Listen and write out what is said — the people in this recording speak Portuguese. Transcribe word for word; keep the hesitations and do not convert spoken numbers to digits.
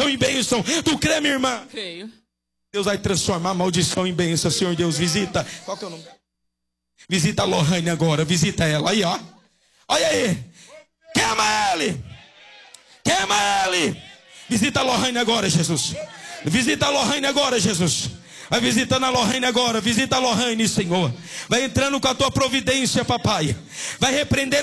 em bênção. Tu crê, minha irmã? Creio. Deus vai transformar a maldição em bênção. Senhor Deus, visita. Qual que é o nome? Visita a Lohane agora. Visita ela. Aí, ó. Olha aí. Queima ele. Queima ele. Visita a Lohane agora, Jesus. Visita a Lohane agora, Jesus. Vai visitando a Lohane agora. Visita a Lohane, Senhor. Vai entrando com a tua providência, papai. Vai repreender